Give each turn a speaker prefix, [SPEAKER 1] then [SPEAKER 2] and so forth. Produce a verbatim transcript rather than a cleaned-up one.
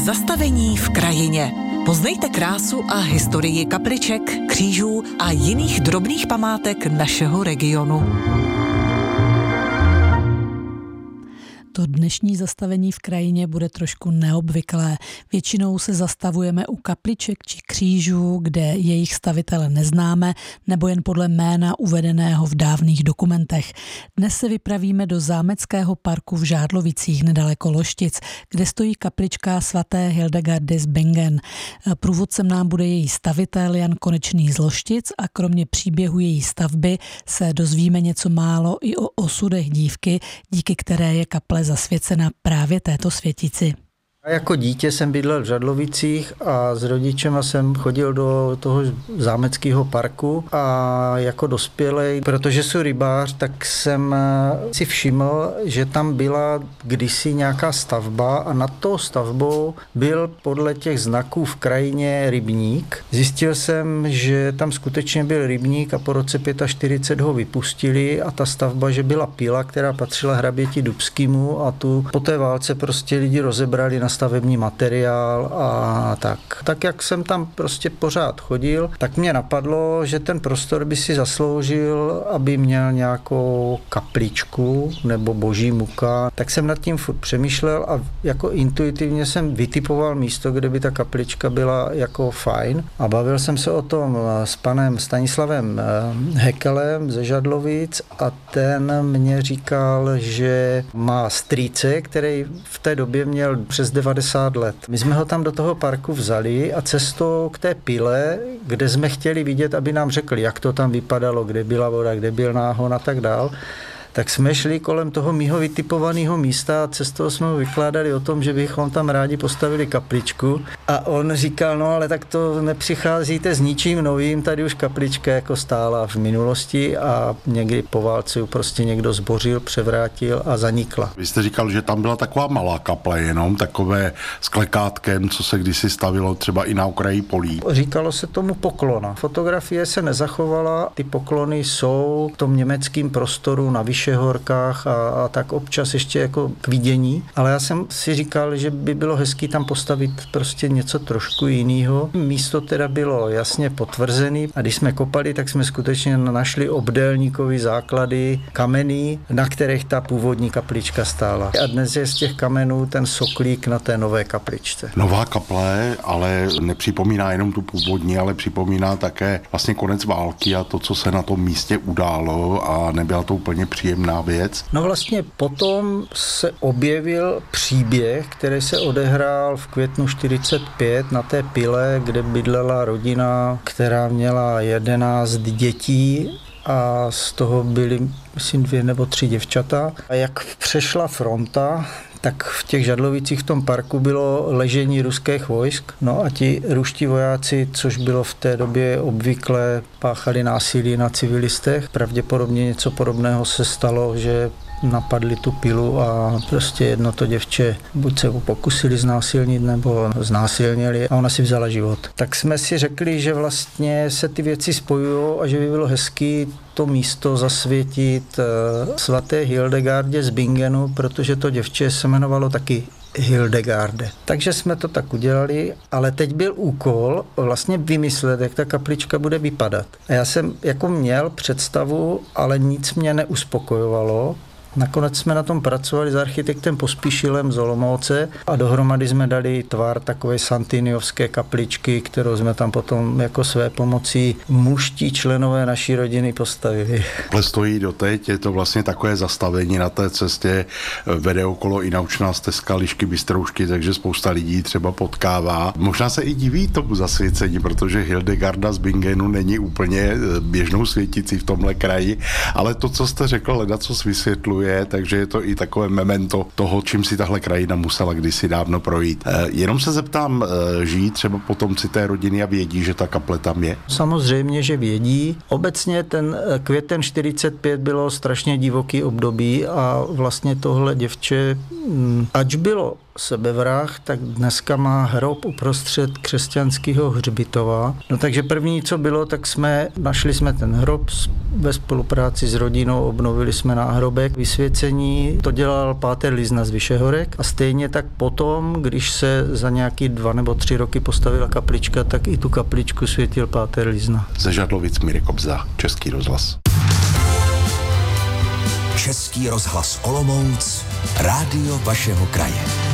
[SPEAKER 1] Zastavení v krajině. Poznejte krásu a historii kapliček, křížů a jiných drobných památek našeho regionu.
[SPEAKER 2] To dnešní zastavení v krajině bude trošku neobvyklé. Většinou se zastavujeme u kapliček či křížů, kde jejich stavitele neznáme, nebo jen podle jména uvedeného v dávných dokumentech. Dnes se vypravíme do zámeckého parku v Žádlovicích nedaleko Loštic, kde stojí kaplička svaté Hildegardy z Bingen. Průvodcem nám bude její stavitel Jan Konečný z Loštic a kromě příběhu její stavby se dozvíme něco málo i o osudech dívky, díky které je kaple zasvěcena právě této světici.
[SPEAKER 3] Jako dítě jsem bydlel v Žadlovicích a s rodičema jsem chodil do toho zámeckého parku a jako dospělej, protože jsem rybář, tak jsem si všiml, že tam byla kdysi nějaká stavba a nad tou stavbou byl podle těch znaků v krajině rybník. Zjistil jsem, že tam skutečně byl rybník a po roce čtyřicet pět ho vypustili a ta stavba, že byla pila, která patřila hraběti Dubskému a tu po té válce prostě lidi rozebrali na stavební materiál a tak. Tak jak jsem tam prostě pořád chodil, tak mě napadlo, že ten prostor by si zasloužil, aby měl nějakou kapličku nebo boží muka. Tak jsem nad tím furt přemýšlel a jako intuitivně jsem vytipoval místo, kde by ta kaplička byla jako fajn. A bavil jsem se o tom s panem Stanislavem Hekelem ze Žadlovic a ten mě říkal, že má strýce, který v té době měl přes devadesát let. My jsme ho tam do toho parku vzali a cestou k té pile, kde jsme chtěli vidět, aby nám řekli, jak to tam vypadalo, kde byla voda, kde byl náhon a tak dál, tak jsme šli kolem toho mýho vytipovaného místa a cestou jsme ho vykládali o tom, že bychom tam rádi postavili kapličku a on říkal, no ale tak to nepřicházíte s ničím novým, tady už kaplička jako stála v minulosti a někdy po válce prostě někdo zbořil, převrátil a zanikla.
[SPEAKER 4] Vy jste říkal, že tam byla taková malá kaple jenom, takové s klekátkem, co se kdysi stavilo třeba i na okraji polí.
[SPEAKER 3] Říkalo se tomu poklona. Fotografie se nezachovala, ty poklony jsou v tom německém prostoru na horkách a, a tak občas ještě jako k vidění, ale já jsem si říkal, že by bylo hezký tam postavit prostě něco trošku jiného. Místo teda bylo jasně potvrzený a když jsme kopali, tak jsme skutečně našli obdélníkový základy kamenný, na kterých ta původní kaplička stála. A dnes je z těch kamenů ten soklík na té nové kapličce.
[SPEAKER 4] Nová kaple, ale nepřipomíná jenom tu původní, ale připomíná také vlastně konec války a to, co se na tom místě událo a nebyla to úplně příjemná věc.
[SPEAKER 3] No vlastně potom se objevil příběh, který se odehrál v květnu čtyřicet pět na té pile, kde bydlela rodina, která měla jedenáct dětí a z toho byly, myslím, dvě nebo tři děvčata. A jak přešla fronta, tak v těch Žadlovicích v tom parku bylo ležení ruských vojsk. No a ti ruští vojáci, což bylo v té době obvyklé, páchali násilí na civilistech. Pravděpodobně něco podobného se stalo, že napadli tu pilu a prostě jedno to děvče buď se pokusili znásilnit nebo znásilnili a ona si vzala život. Tak jsme si řekli, že vlastně se ty věci spojují a že by bylo hezký to místo zasvětit svaté Hildegardě z Bingenu, protože to děvče se jmenovalo taky Hildegarde. Takže jsme to tak udělali, ale teď byl úkol vlastně vymyslet, jak ta kaplička bude vypadat. A já jsem jako měl představu, ale nic mě neuspokojovalo. Nakonec jsme na tom pracovali s architektem Pospíšilem z Olomouce a dohromady jsme dali tvar takové santiniovské kapličky, kterou jsme tam potom jako své pomocí mužtí členové naší rodiny postavili.
[SPEAKER 4] Kaple stojí doteď, je to vlastně takové zastavení na té cestě, vede okolo i naučná stezka Lišky Bystroušky, takže spousta lidí třeba potkává. Možná se i diví tomu zasvěcení, protože Hildegarda z Bingenu není úplně běžnou světicí v tomhle kraji, ale to, co jste řekl, ledacos vysvětluje, takže je to i takové memento toho, čím si tahle krajina musela kdysi dávno projít. E, jenom se zeptám, e, žijí třeba potomci té rodiny a vědí, že ta kaple tam je?
[SPEAKER 3] Samozřejmě, že vědí. Obecně ten květen čtyřicet pět bylo strašně divoký období a vlastně tohle děvče, ač bylo sebevrah, tak dneska má hrob uprostřed křesťanského hřbitova. No takže první, co bylo, tak jsme našli jsme ten hrob ve spolupráci s rodinou, obnovili jsme náhrobek, vysvěcení to dělal páter Lízna z Vyšehorek a stejně tak potom, když se za nějaký dva nebo tři roky postavila kaplička, tak i tu kapličku světil páter Lízna.
[SPEAKER 4] Ze Žadlovic Mirek Kobza, Český rozhlas.
[SPEAKER 5] Český rozhlas Olomouc, rádio vašeho kraje.